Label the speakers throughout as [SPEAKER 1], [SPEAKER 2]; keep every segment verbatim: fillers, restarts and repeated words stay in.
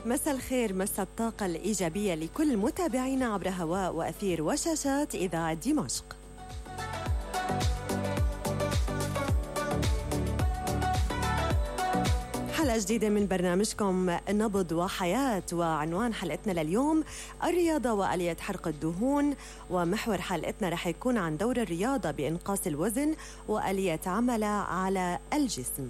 [SPEAKER 1] مساء الخير، مساء الطاقة الإيجابية لكل متابعينا عبر هواء وأثير وشاشات إذاعة دمشق. حلقة جديدة من برنامجكم نبض وحياة، وعنوان حلقتنا لليوم الرياضة وآلية حرق الدهون، ومحور حلقتنا رح يكون عن دور الرياضة بإنقاص الوزن وآلية عملها على الجسم.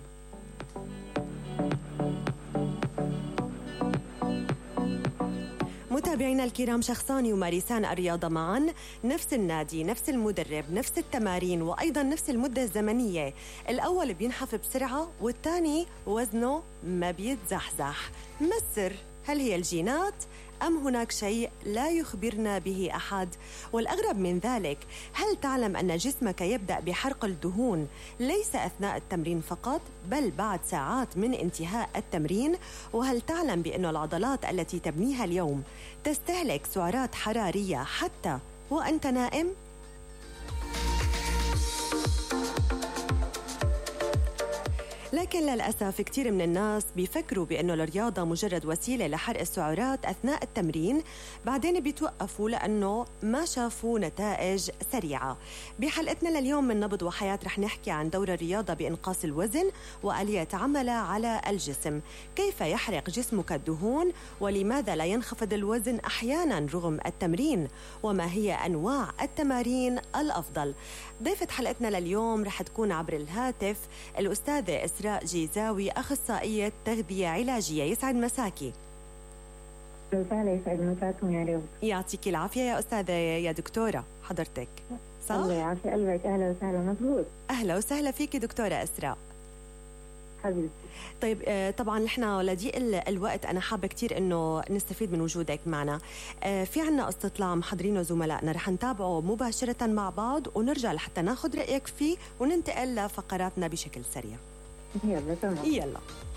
[SPEAKER 1] متابعينا الكرام، شخصان يمارسان الرياضة معا، نفس النادي، نفس المدرب، نفس التمارين، وأيضا نفس المدة الزمنية. الأول بينحف بسرعة والثاني وزنه ما بيتزحزح. ما السر؟ هل هي الجينات أم هناك شيء لا يخبرنا به أحد؟ والأغرب من ذلك، هل تعلم أن جسمك يبدأ بحرق الدهون ليس أثناء التمرين فقط، بل بعد ساعات من انتهاء التمرين؟ وهل تعلم بأن العضلات التي تبنيها اليوم تستهلك سعرات حرارية حتى وأنت نائم؟ لكن للأسف كتير من الناس بيفكروا بأنه الرياضة مجرد وسيلة لحرق السعرات أثناء التمرين، بعدين بيتوقفوا لأنه ما شافوا نتائج سريعة. بحلقتنا لليوم من نبض وحياة رح نحكي عن دور الرياضة بإنقاص الوزن وآلية عملها على الجسم. كيف يحرق جسمك الدهون؟ ولماذا لا ينخفض الوزن أحيانا رغم التمرين؟ وما هي أنواع التمارين الأفضل؟ ضيفة حلقتنا لليوم رح تكون عبر الهاتف الأستاذة إسراء جيزاوي، أخصائية تغذية علاجية. يسعد مساكي.
[SPEAKER 2] وسهلا، يسعد مساكم يا رب.
[SPEAKER 1] يعطيك العافية يا أستاذة، يا دكتورة حضرتك. صح؟
[SPEAKER 2] الله يعافي قلبك. أهلا وسهلا. مزبوط.
[SPEAKER 1] أهلا وسهلا فيكي دكتورة إسراء
[SPEAKER 2] حبيبتي.
[SPEAKER 1] طيب طبعا نحن لضيق الوقت أنا حابة كتير إنه نستفيد من وجودك معنا. في عنا استطلاع محضرينه زملائنا رح نتابعه مباشرة مع بعض ونرجع لحتى ناخد رأيك فيه وننتقل لفقراتنا بشكل سريع.
[SPEAKER 2] يلا تمام.
[SPEAKER 1] يلا.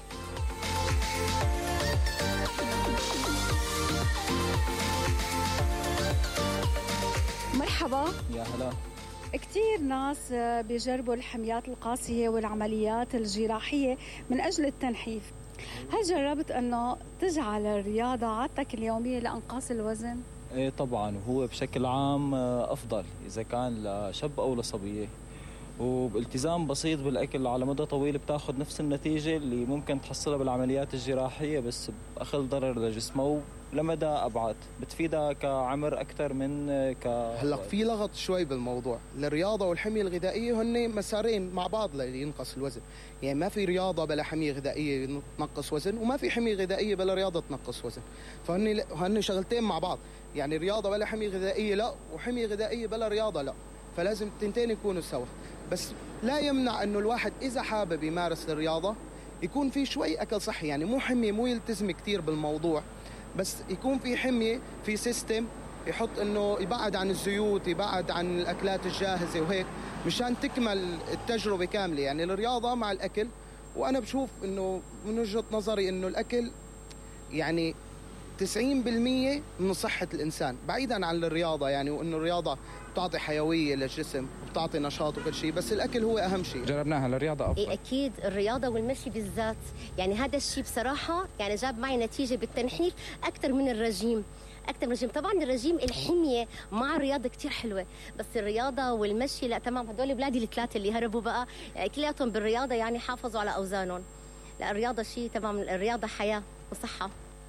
[SPEAKER 3] مرحبا.
[SPEAKER 4] يا هلا.
[SPEAKER 3] كتير ناس بيجربوا الحميات القاسية والعمليات الجراحية من أجل التنحيف. هل جربت أنه تجعل الرياضة عادتك اليومية لإنقاص الوزن؟
[SPEAKER 4] ايه طبعا، وهو بشكل عام أفضل إذا كان لشاب أو لصبية، وبالتزام بسيط بالأكل على مدى طويل بتاخد نفس النتيجة اللي ممكن تحصلها بالعمليات الجراحية، بس بأقل ضرر لجسمه ولمدى أبعد. بتفيدها كعمر أكثر من ك
[SPEAKER 5] هلا في لغط شوي بالموضوع. الرياضة والحمية الغذائية هن مسارين مع بعض لينقص الوزن. يعني ما في رياضة بلا حمية غذائية تنقص وزن، وما في حمية غذائية بلا رياضة تنقص وزن. فهن هن شغلتين مع بعض. يعني رياضة بلا حمية غذائية لا، وحمية غذائية بلا رياضة لا. فلازم التنتين يكونوا سوا. بس لا يمنع انه الواحد اذا حابب يمارس الرياضة يكون في شوي اكل صحي. يعني مو حمية، مو يلتزم كتير بالموضوع، بس يكون في حمية، في سيستم يحط انه يبعد عن الزيوت، يبعد عن الاكلات الجاهزة وهيك، مشان تكمل التجربة كاملة. يعني الرياضة مع الاكل. وانا بشوف انه من وجهة نظري انه الاكل يعني تسعين بالمية من صحة الإنسان بعيداً عن الرياضة. يعني وإنه الرياضة بتعطي حيوية للجسم وبتعطي نشاط وكل شيء، بس الأكل هو أهم شيء.
[SPEAKER 4] جربناها للرياضة أفضل.
[SPEAKER 6] إيه أكيد الرياضة والمشي بالذات، يعني هذا الشيء بصراحة يعني جاب معي نتيجة بالتنحيف أكثر من الرجيم. أكثر من الرجيم. طبعاً الرجيم الحمية مع الرياضة كتير حلوة، بس الرياضة والمشي لا. تمام. هدول بلادي الثلاثة اللي هربوا بقى كلياتهم بالرياضة، يعني حافظوا على أوزانهم. لا الرياضة شيء تمام. الرياضة حياة وصحة.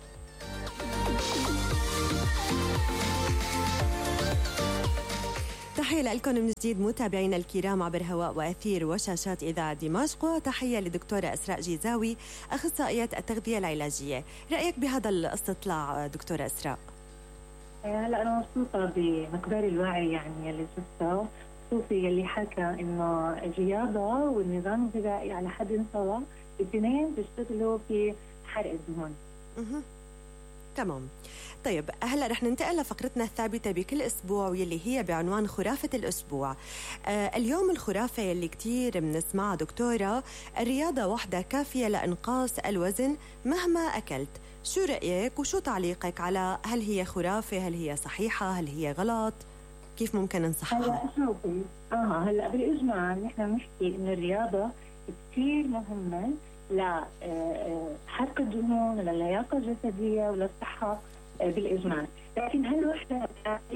[SPEAKER 1] تحية لكم من جديد متابعينا الكرام عبر هواء وأثير وشاشات إذاعة دمشق، وتحية لدكتورة إسراء جيزاوي، أخصائية التغذية العلاجية. رأيك بهذا الاستطلاع دكتورة إسراء؟
[SPEAKER 2] هلا أنا مبسوطة بمقدار الوعي يعني اللي شفته، خصوصي اللي حكى إنه الرياضة والنظام الغذائي على حد سواء الاثنين بيشتغلوا في حرق الدهون.
[SPEAKER 1] اها تمام. طيب هلا رح ننتقل لفقرتنا الثابته بكل اسبوع واللي هي بعنوان خرافه الاسبوع. آه اليوم الخرافه اللي كتير بنسمعها دكتوره، الرياضه وحدها كافيه لانقاص الوزن مهما اكلت. شو رايك وشو تعليقك على هل هي خرافه، هل هي صحيحه، هل هي غلط؟ كيف ممكن ننصحها؟
[SPEAKER 2] هلا شوفي اه هلا بالاجماع نحن بنحكي انه الرياضه كثير مهمه لحرق الدهون ولا اللياقة الجسدية ولا الصحة بالإجمال. لكن هل وحدها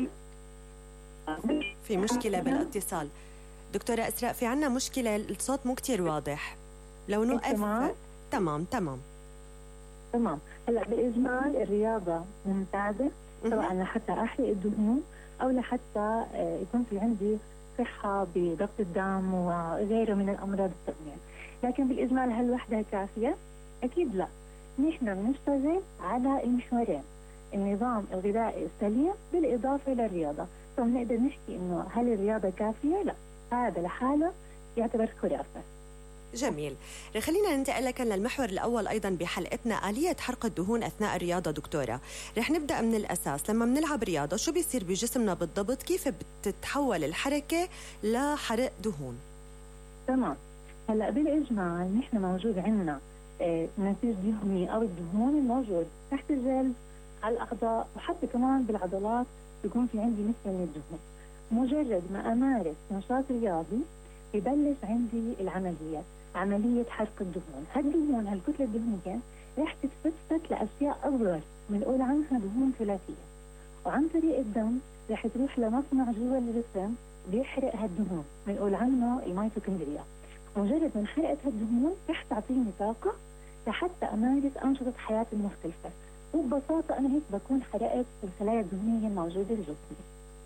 [SPEAKER 1] في مشكلة بالاتصال دكتورة إسراء؟ في عنا مشكلة، الصوت مو كتير واضح، لو نوقف. تمام تمام تمام
[SPEAKER 2] تمام. هلا بالإجمال الرياضة ممتازة سواء لحتى أحرق الدهون أو لحتى يكون في عندي صحة بضغط الدم وغيره من الأمراض التقنية. لكن بالإجمال هل وحدها كافية؟ أكيد لا. نحن بنشتغل على المحورين، النظام الغذائي السليم بالإضافة للرياضة. فبنقدر نحكي إنه هل الرياضة كافية؟ لا، هذا لحاله يعتبر خرافة.
[SPEAKER 1] جميل. خلينا ننتقل لك للمحور الأول أيضا بحلقتنا، آلية حرق الدهون أثناء الرياضة. دكتورة، رح نبدأ من الأساس. لما بنلعب رياضة شو بيصير بجسمنا بالضبط؟ كيف بتتحول الحركة لحرق دهون؟
[SPEAKER 2] تمام. هلا بالإجمال نحن موجود عندنا آه نسيج دهني أو الدهون الموجود تحت الجلد على الأعضاء وحتى كمان بالعضلات بيكون في عندي نسبة من الدهون. مجرد ما أمارس نشاط رياضي يبلش عندي العملية، عملية حرق الدهون. هالدهون هالكتلة الدهنية رح تتفتت لأشياء أصغر بنقول عنها دهون ثلاثية، وعن طريق الدم رح تروح لمصنع جوا الجسم بيحرق هالدهون بنقول عنه الميتوكوندريا. مجرد من حرقت هالدهون رح تعطيني طاقة لحتى أمارس أنشطة حياتي المختلفة، وببساطة أنا هيك بكون حرقت الخلايا الدهنية الموجودة بجسمي.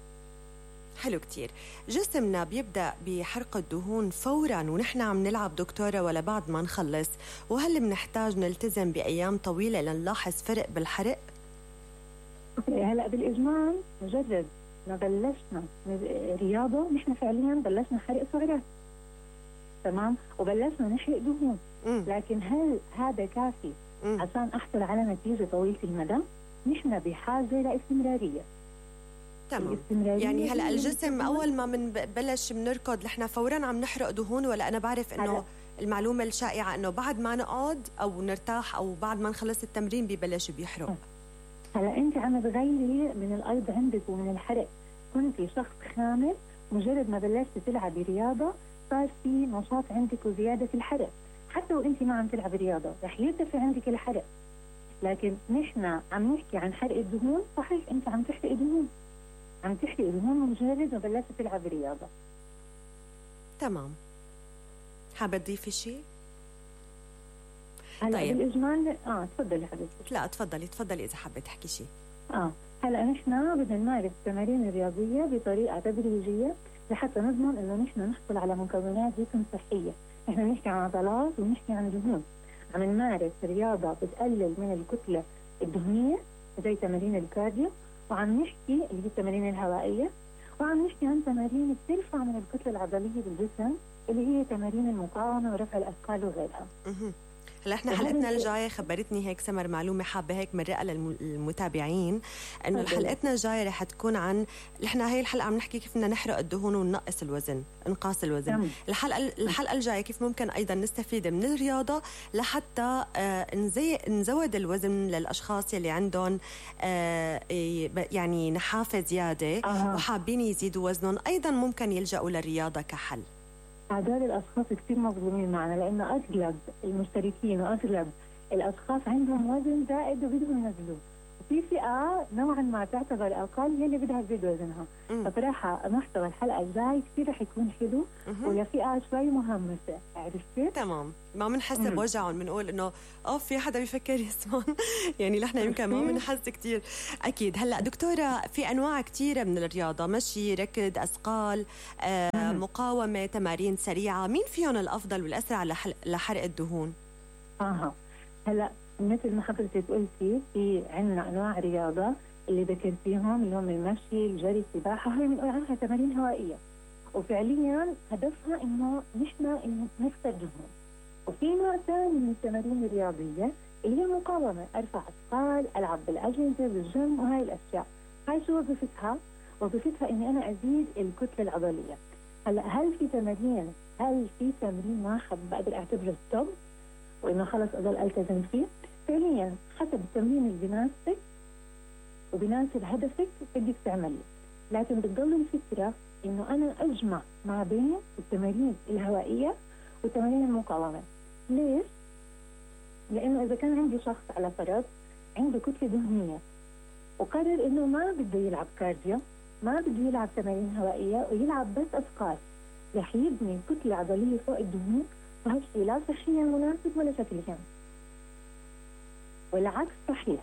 [SPEAKER 1] حلو كتير. جسمنا بيبدأ بحرق الدهون فوراً ونحن عم نلعب دكتورة ولا بعد ما نخلص؟ وهل بنحتاج نلتزم بأيام طويلة لنلاحظ فرق بالحرق؟
[SPEAKER 2] هلأ بالإجمال مجرد ما بلشنا رياضة نحن فعلياً بلشنا حرق سعرات، تمام، وبلشنا نحرق دهون. م. لكن هل هذا كافي م. عشان أحصل على نتيجة طويلة المدى؟ نحن بحاجة لاستمرارية.
[SPEAKER 1] تمام. يعني هلا الجسم اول ما بنبلش بنركض نحن فورا عم نحرق دهون، ولا انا بعرف انه المعلومه الشائعه انه بعد ما نقعد او نرتاح او بعد ما نخلص التمرين ببلش بيحرق؟
[SPEAKER 2] هلا انت عم تغيري من الايض عندك ومن الحرق. كنتي شخص خامل، مجرد ما بلشتي تلعبي رياضه صار في نشاط عندك وزياده في الحرق. حتى وانت ما عم تلعبي رياضه رح يرتفع عندك الحرق. لكن نحن عم نحكي عن حرق الدهون، صحيح انت عم تحرقي دهون، عم تحرق دهون مجرد ما بلشت تلعب رياضة.
[SPEAKER 1] تمام. حابة تضيفي شيء؟
[SPEAKER 2] هلا طيب. بالإجمال اه تفضلي حبيبتي.
[SPEAKER 1] لا تفضلي تفضلي إذا حابة تحكي شيء.
[SPEAKER 2] اه هلا نحن بدنا نمارس التمارين الرياضية بطريقة تدريجية لحتى نضمن إنه نحن نحصل على مكونات جسم صحية. نحن نحكي عن عضلات ونحكي عن دهون. عم نمارس رياضة بتقلل من الكتلة الدهنية زي تمارين الكارديو، وعم نحكي اللي هي التمارين الهوائية، وعم نحكي عن تمارين بترفع من الكتلة العضلية بالجسم اللي هي تمارين المقاومة ورفع الأثقال وغيرها.
[SPEAKER 1] هلا احنا حلقتنا الجايه خبرتني هيك سمر معلومه حابه هيك مرقها للمتابعين انه حلقتنا الجايه رح تكون عن احنا هي الحلقه عم نحكي كيف بدنا نحرق الدهون وننقص الوزن، انقاص الوزن. مم. الحلقه الحلقه الجايه كيف ممكن ايضا نستفيد من الرياضه لحتى آه نزي نزود الوزن للاشخاص يلي عندهم آه يعني نحافه زياده آه. وحابين يزيدوا وزنهم، ايضا ممكن يلجأوا للرياضه كحل.
[SPEAKER 2] هذول الأشخاص كثير مظلومين معنا، لأنه أغلب المشتركين وأغلب الأشخاص عندهم وزن زائد وبدهم ينزلوه، وفي فئة نوعا ما تعتبر أقل هي اللي بدها تزيد وزنها. فصراحة محتوى الحلقة الجاي كثير رح يكون حلو ولفئة شوي مهمسة، عرفتي؟
[SPEAKER 1] تمام. ما بنحس بوجعهم، بنقول إنه أوف في حدا بيفكر يسمعون يعني نحن يمكن ما بنحس كثير. أكيد. هلا دكتورة في أنواع كثيرة من الرياضة، مشي، ركض، أثقال، آه، مقاومة، تمارين سريعة، مين فيهم الأفضل والأسرع لحرق الدهون؟
[SPEAKER 2] أها هلا مثل ما حضرتك قلتي في عندنا أنواع رياضة اللي ذكرتيهم اللي هم المشي، الجري، السباحة، هي بنقول عنها تمارين هوائية، وفعليا هدفها إنه نحن إنه نخسر دهون. وفي نوع ثاني من التمارين الرياضية اللي هي المقاومة، أرفع أثقال، ألعب بالأجهزة بالجيم وهاي الأشياء. هاي شو وظيفتها؟ وظيفتها إني أنا أزيد الكتلة العضلية. هلا هل في تمارين هل في تمرين واحد بقدر أعتبره ستوب وإنه خلص أضل ألتزم فيه؟ فعليا حسب التمرين اللي بيناسبك وبيناسب هدفك بدك تعملي، لكن بتضل الفكرة إنه أنا أجمع ما بين التمارين الهوائية وتمارين المقاومة. ليش؟ لانه اذا كان عندي شخص على فرض عنده كتله دهنيه وقرر انه ما بده يلعب كارديو، ما بده يلعب تمارين هوائيه ويلعب بس اثقال، رح يبني كتله عضليه فوق الدهون، وهالشيء لا صحيا مناسب ولا شكليا. والعكس صحيح.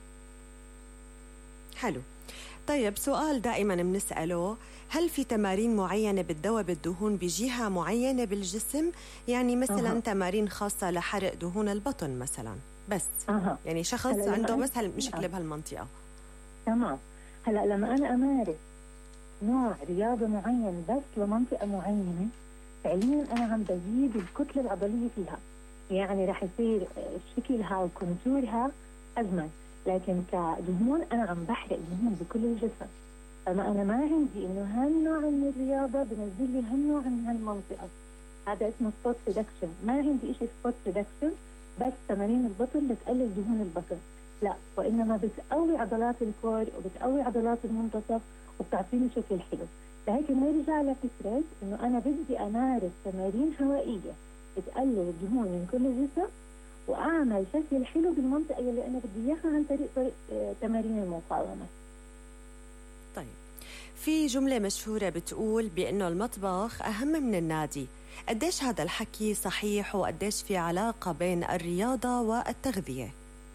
[SPEAKER 1] حلو. طيب سؤال دائما بنسأله، هل في تمارين معينة بتذوب الدهون بجهة معينة بالجسم؟ يعني مثلا أه. تمارين خاصة لحرق دهون البطن مثلا بس أه. يعني شخص عنده بس هالمشكلة أه. بهالمنطقة.
[SPEAKER 2] تمام. هلا لما أنا أمارس نوع رياضة معين بس لمنطقة معينة، فعليا أنا عم بزيد الكتلة العضلية فيها، يعني رح يصير شكلها وكونتورها أجمل، لكن كدهون أنا عم بحرق دهون بكل الجسم. فما أنا ما عندي إنه هالنوع من الرياضة بنزل لي هالنوع من هالمنطقة، هذا اسمه سبوت ريدكشن. ما عندي إشي سبوت ريدكشن بس تمارين البطن بتقلل دهون البطن، لا، وإنما بتقوي عضلات الكور وبتقوي عضلات المنتصف وبتعطيني شكل حلو. لهيك نرجع لفكرة إنه أنا بدي أمارس تمارين هوائية بتقلل الدهون من كل الجسم وأعمل شكل حلو بالمنطقة اللي أنا بدي إياها عن طريق طريق تمارين المقاومة.
[SPEAKER 1] طيب، في جملة مشهورة بتقول بأنه المطبخ أهم من النادي، قديش هذا الحكي صحيح وقديش في علاقة بين الرياضة والتغذية؟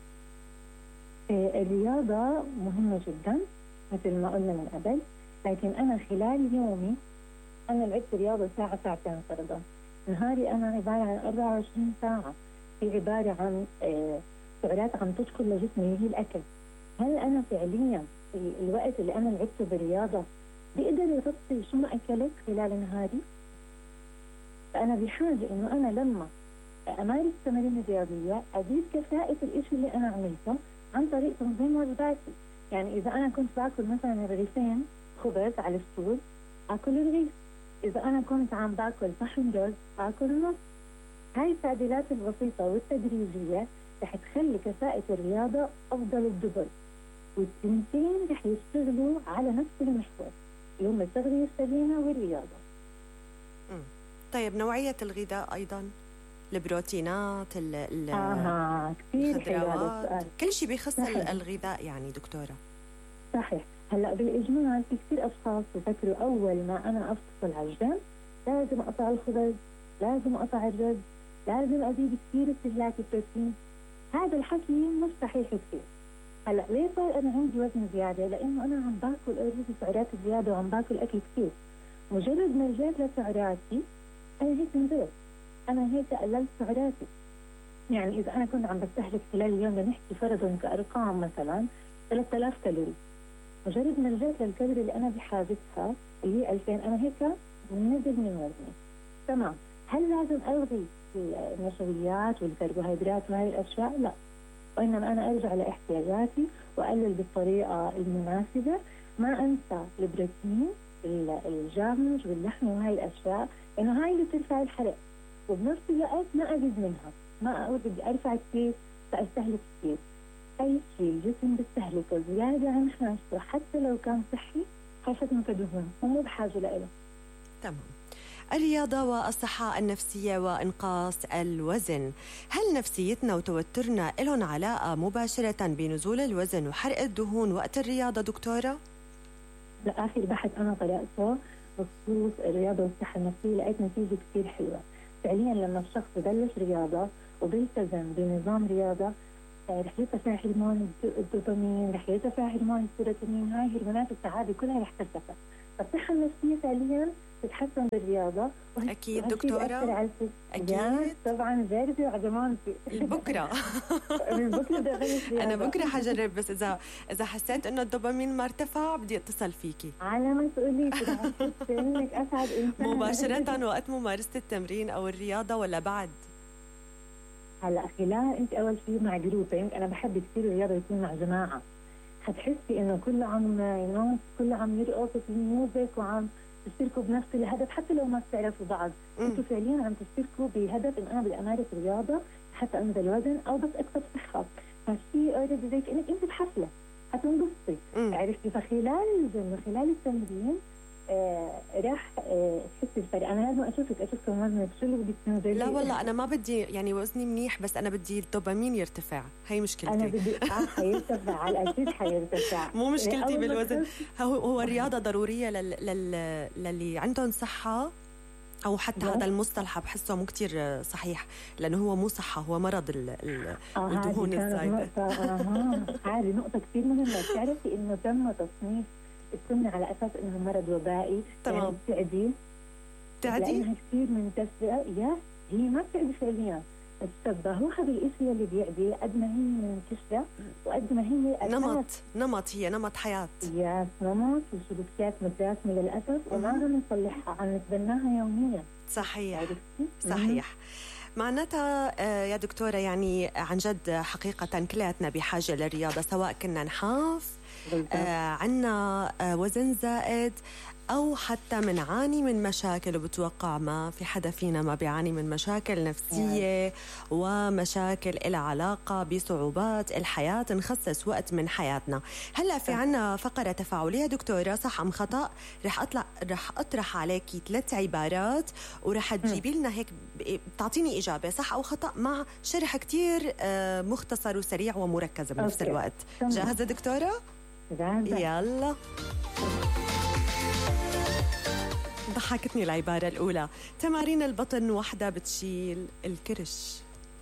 [SPEAKER 2] الرياضة مهمة جدا مثل ما قلنا من قبل، لكن أنا خلال يومي أنا لعبت رياضة ساعة ساعتين فرضا، نهاري أنا عبارة عن أربعة وعشرين ساعة في عبارة عن سعرات عم تدخل لجسمي هي الأكل. هل أنا فعليا الوقت اللي أنا لعبته بالرياضة بيقدر يغطي شو ما أكلت خلال نهاري؟ فأنا بحاجة إنه أنا لما أمارس التمارين الرياضية أزيد كفاءة الإشي اللي أنا عملته عن طريق تنظيم وجباتي. يعني إذا أنا كنت باكل مثلا رغيفين خبز على السور أكل الرغيف، إذا أنا كنت عم باكل طحن رز أكل نص. هاي التعديلات البسيطة والتدريجية رح تخلي كفاءة الرياضة أفضل الدبل، والتنتين رح يشتغلوا على نفس المحور اللي هم التغذية السليمة والرياضة.
[SPEAKER 1] م. طيب نوعية الغذاء أيضا، البروتينات، ال
[SPEAKER 2] آه كثير حلو،
[SPEAKER 1] كل شيء بيخص الغذاء يعني دكتورة.
[SPEAKER 2] صحيح. هلا بالإجمال في كثير أشخاص بفكروا أول ما أنا أفصل على الجيم لازم أقطع الخبز، لازم أقطع الرز، لازم أزيد كثير استهلاك البروتين. هذا الحكي مش صحيح كثير. هلا ليه صار أنا عندي وزن زيادة؟ لأنه أنا عم باكل أوريدي سعرات زيادة وعم باكل أكل كثير. مجرد ما رجعت لسعراتي أنا هيك نزلت، أنا هيك قللت سعراتي. يعني إذا أنا كنت عم بستهلك خلال اليوم لنحكي فرضاً كأرقام مثلاً ثلاثة آلاف كالوري، مجرد ما رجعت للكالوري اللي أنا بحاجتها اللي هي ألفين، أنا هيك نزل من وزني. تمام. هل لازم ألغي النشويات والكربوهيدرات وهي الأشياء؟ لا، وإنما أنا أرجع لاحتياجاتي وأقلل بالطريقة المناسبة. ما أنسى البروتين، الجامج واللحم وهي الأشياء، إنه هاي اللي بترفع الحرق، وبنفس الوقت ما أزيد منها، ما أقول بدي أرفع كثير فأستهلك كثير. أي شيء الجسم بيستهلكه زيادة عن حاجته حتى لو كان صحي حسب كدهون ومو بحاجة له.
[SPEAKER 1] تمام. الرياضة والصحة النفسية وإنقاص الوزن، هل نفسيتنا وتوترنا لهم علاقة مباشرة بنزول الوزن وحرق الدهون وقت الرياضة دكتورة؟
[SPEAKER 2] لا، آخر بحث أنا طلعته بخصوص الرياضة والصحة النفسية لقيت نتيجة كثير حلوة. فعليا لما الشخص يبلش رياضة وبيلتزم بنظام رياضة رح يرتفع هرمون الدوبامين، رح يرتفع هرمون السيروتونين، هاي هرمونات السعادة كلها رح ترتفع. فالصحة النفسية فعليا تتحسن بالرياضة.
[SPEAKER 1] أكيد دكتورة،
[SPEAKER 2] أكيد طبعا جاربي وعجمانتي.
[SPEAKER 1] بكرة
[SPEAKER 2] من بكرة بدي أبلش رياضة.
[SPEAKER 1] أنا بكرة حجرب، بس إذا إذا حسيت إنه الدوبامين ما ارتفع بدي أتصل فيكي
[SPEAKER 2] على مسؤوليتي، رح أحس إنك أسعد إنسان
[SPEAKER 1] مباشرة وقت ممارسة التمرين أو الرياضة ولا بعد؟
[SPEAKER 2] هلا خلال انت اول شيء مع جروبينج، انا بحب كثير الرياضه يكون مع جماعه، حتحسي انه كله عم ينط، كله عم يرقص في الميوزك وعم تشتركوا بنفس الهدف حتى لو ما بتعرفوا بعض. انتوا فعليا عم تشتركوا بهدف انه انا بدي امارس رياضه حتى انزل وزن او بس اكسب صحه، فشيء اوريدي زي كانك انت بحفله حتنبسطي، عرفتي؟ فخلال الجيم وخلال التمرين آه راح آه تحسي الفرق. انا لازم اشوفك اشوف كمان شو اللي بدك تنزلي.
[SPEAKER 1] لا والله انا ما بدي يعني وزني منيح، بس انا بدي الدوبامين يرتفع، هي مشكلتي.
[SPEAKER 2] انا بدي اه حيرتفع على الاكيد حيرتفع.
[SPEAKER 1] مو مشكلتي بالوزن، هو هو الرياضه ضروريه لل... لل... للي عندهم صحه، او حتى هذا المصطلح بحسه مو كتير صحيح، لانه هو مو صحه، هو مرض ال... ال...
[SPEAKER 2] آه
[SPEAKER 1] الدهون الزايده.
[SPEAKER 2] اه هذه نقطه كثير مهمه. بتعرفي انه تم تصنيف السمنه على اساس انه مرض وبائي.
[SPEAKER 1] تمام.
[SPEAKER 2] يعني بتعدي
[SPEAKER 1] بتعدي
[SPEAKER 2] لانها كثير منتشره. يا هي ما بتعدي فعليا، الشبهوها بالشيء اللي بيعدي قد ما هي منتشره وقد ما هي
[SPEAKER 1] نمط نمط هي نمط حياه.
[SPEAKER 2] يا نمط وسلوكيات متراسمه للاسف، وما عم نصلحها، عم نتبناها يوميا.
[SPEAKER 1] صحيح صحيح. معناتها يا دكتورة يعني عن جد حقيقة كلياتنا بحاجة للرياضة، سواء كنا نحاف، آه عنا آه وزن زائد، أو حتى منعاني من مشاكل. وبتوقع ما في حدا فينا ما بيعاني من مشاكل نفسية ومشاكل إلها علاقة بصعوبات الحياة، نخصص وقت من حياتنا. هلأ في عنا فقرة تفاعلية دكتورة، صح أم خطأ؟ رح أطلع رح أطرح عليكي ثلاث عبارات ورح تجيبي لنا هيك بتعطيني إجابة صح أو خطأ مع شرح كتير مختصر وسريع ومركز بنفس أوكي. الوقت. جاهزة دكتورة؟
[SPEAKER 2] جاهزة.
[SPEAKER 1] يلا. ضحكتني العبارة الأولى. تمارين البطن وحدة بتشيل الكرش.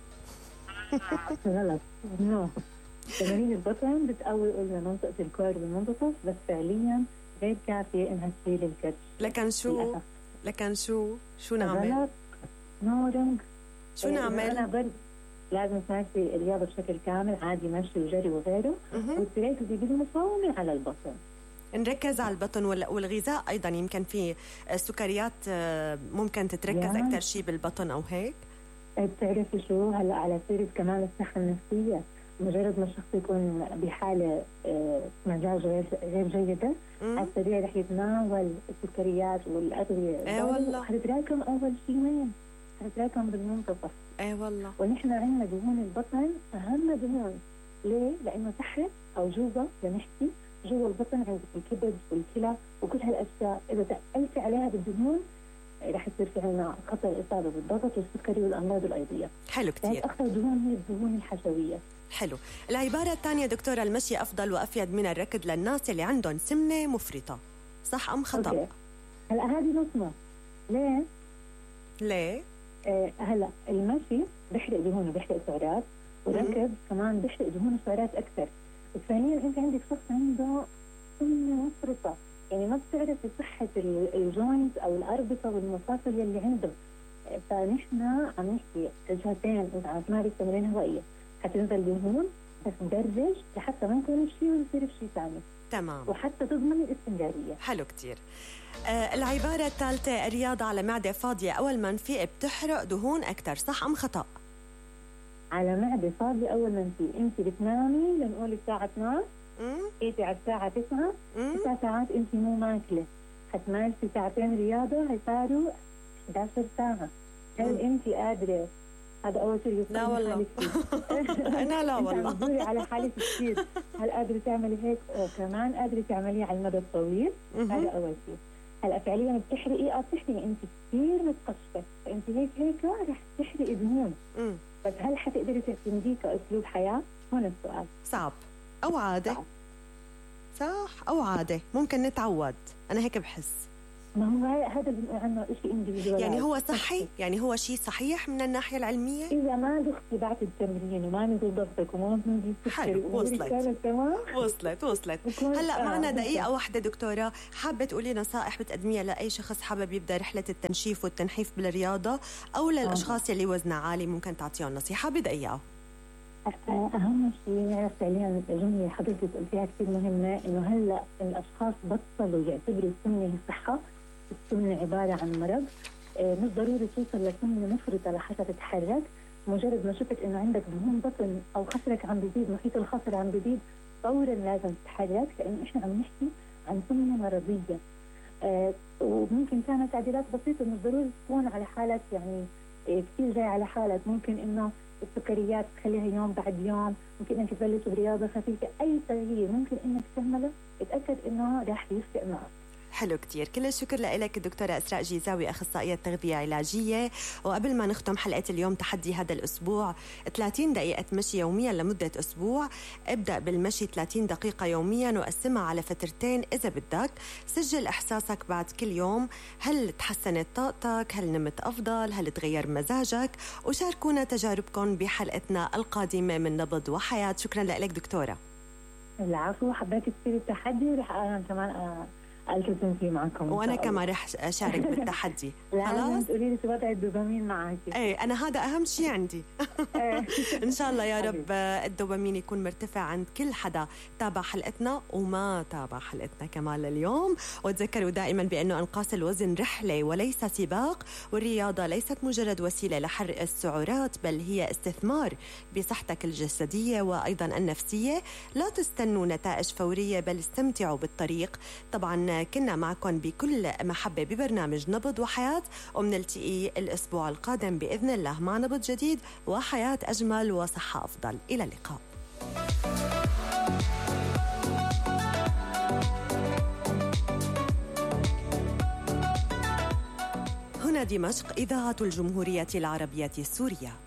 [SPEAKER 2] غلط. نو. تمارين البطن بتقوي قلنا منطقة الكور والمنتصف، بس فعليا غير كافية إنها تشيل الكرش.
[SPEAKER 1] لكن شو لكن شو شو نعمل؟
[SPEAKER 2] غلط. نو رنج.
[SPEAKER 1] شو نعمل؟
[SPEAKER 2] أنا برد لازم تمارسي الرياضة بشكل كامل، عادي مشي وجري وغيره، وتركزي بالمقاومة على البطن.
[SPEAKER 1] نركز على البطن والغذاء أيضا. يمكن في السكريات ممكن تتركز أكثر شيء بالبطن أو هيك.
[SPEAKER 2] بتعرفي شو هلا على سيرة كمان الصحة النفسية، مجرد ما الشخص يكون بحالة مزاج غير غير جيدة على السريع رح يتناول السكريات والأدوية.
[SPEAKER 1] اي والله.
[SPEAKER 2] حتتراكم أول شيء وين؟ حتتراكم بالمنتصف.
[SPEAKER 1] اي والله.
[SPEAKER 2] ونحن عندنا دهون البطن أهم دهون. ليه؟ لأنه تحت أو جوا لنحكي جوا البطن عندك الكبد والكلى وكل هالاشياء، اذا تقلتي عليها بالدهون رح يصير في عندنا خطر الاصابه بالضغط والسكري والامراض الايضيه.
[SPEAKER 1] حلو كثير.
[SPEAKER 2] اكثر دهون هي الدهون الحشويه.
[SPEAKER 1] حلو. العباره الثانيه دكتوره، المشي افضل وافيد من الركض للناس اللي عندهم سمنه مفرطه، صح ام خطا؟
[SPEAKER 2] أوكي. هلا هذه نصنا. ليه؟
[SPEAKER 1] ليه؟
[SPEAKER 2] آه هلا المشي بيحرق دهون وبيحرق سعرات، والركض كمان بيحرق دهون وسعرات اكثر. فعليا انت عندك شخص عنده سمنه مفرطه، يعني ما بتعرفي صحه الجوينت او الاربطه والمفاصل يلي عنده. فنحن عم نحكي جهتين، انت عم تمارس تمارين هوائيه، حتنزل دهون، حتدرج لحتى ما يكون شيء ويصير شيء ثاني.
[SPEAKER 1] تمام.
[SPEAKER 2] وحتى تضمن الاستمراريه.
[SPEAKER 1] حلو كتير. آه العباره الثالثه، الرياضه على معده فاضيه اول ما نفيق بتحرق دهون اكثر، صح ام خطا؟
[SPEAKER 2] على معدة فاضية أول ما انتي انتي بتنامي لنقول الساعة اثنعش، ايتي على الساعة تسعة، تسع ساعات انتي مو ماكلة، حتمارسي ساعتين رياضة هيصاروا إحدى عشرة ساعة. هل انتي قادرة؟ هذا أول شيء.
[SPEAKER 1] لا والله. أنا لا والله.
[SPEAKER 2] انتي عم على حالك كثير. هل قادرة تعملي هيك؟ وكمان قادرة تعمليه على المدى الطويل؟ هذا أول شيء. هلا فعليا بتحرقي اه بتحرقي انتي كثير متقشفة، فانتي هيك هيك رح تحرقي دهون. بس هل حتقدري تعتمديه كأسلوب حياة؟ هون السؤال.
[SPEAKER 1] صعب أو عادة. صعب. صح أو عادة، ممكن نتعود، أنا هيك بحس.
[SPEAKER 2] ما هو هذا بنقول عنه شيء انديفيدوال.
[SPEAKER 1] يعني هو صحي، يعني هو شيء صحيح من الناحية العلمية.
[SPEAKER 2] إذا ما دختي بعد التمرين وما نزل ضغطك وما نزل
[SPEAKER 1] سكري وصلت وصلت وصلت. هلا معنا دقيقة واحدة دكتورة، حابة تقولي نصائح بتقدميها لأي شخص حابب يبدأ رحلة التنشيف والتنحيف بالرياضة، أو للأشخاص اللي وزنها عالي ممكن تعطيهم نصيحة بدقيقة؟
[SPEAKER 2] أهم شيء نعرف فعليا الجملة حضرتك قلتيها كثير مهمة، إنه هلا الأشخاص بطلوا يعتبروا السمنة هي صحة، السمنة عبارة عن مرض. آه مش ضروري توصل لسمنة مفرطة لحتى تتحرك. مجرد ما شفت إنه عندك دهون بطن أو خصرك عم بيزيد، محيط الخصر عم بيزيد، فورا لازم تتحرك، لأنه إحنا عم نحكي عن سمنة مرضية. آه وممكن تعمل تعديلات بسيطة، مش ضروري تكون على حالة يعني آه كثير جاي على حالة. ممكن إنه السكريات تخليها يوم بعد يوم، ممكن انك تبلش برياضه خفيفه، اي تغيير ممكن انك تعمله اتاكد انه راح يفرق معك.
[SPEAKER 1] حلو كتير. كل الشكر لك الدكتورة إسراء جيزاوي، أخصائية تغذية علاجية. وقبل ما نختم حلقة اليوم، تحدي هذا الأسبوع ثلاثين دقيقة مشي يوميا لمدة أسبوع. ابدأ بالمشي ثلاثين دقيقة يوميا وقسمها على فترتين إذا بدك. سجل إحساسك بعد كل يوم، هل تحسنت طاقتك، هل نمت أفضل، هل تغير مزاجك، وشاركونا تجاربكم بحلقتنا القادمة من نبض وحياة. شكرا لك دكتورة.
[SPEAKER 2] العفو، حبيت كثير التحدي ورح أنا كمان ألتزم فيه معكم.
[SPEAKER 1] وأنا كمان رح أشارك بالتحدي.
[SPEAKER 2] خلاص تقولي لي وضع الدوبامين معك.
[SPEAKER 1] ايه أنا هذا أهم شيء عندي. إن شاء الله يا رب الدوبامين يكون مرتفع عند كل حدا تابع حلقتنا وما تابع حلقتنا كمان لليوم. وتذكروا دائما بأنه إنقاص الوزن رحلة وليس سباق، والرياضة ليست مجرد وسيلة لحرق السعرات، بل هي استثمار بصحتك الجسدية وأيضا النفسية. لا تستنوا نتائج فورية، بل استمتعوا بالطريق. طبعا كنا معكم بكل محبة ببرنامج نبض وحياة، ومنلتقي الأسبوع القادم بإذن الله مع نبض جديد وحياة أجمل وصحة أفضل. إلى اللقاء. هنا دمشق، إذاعة الجمهورية العربية السورية.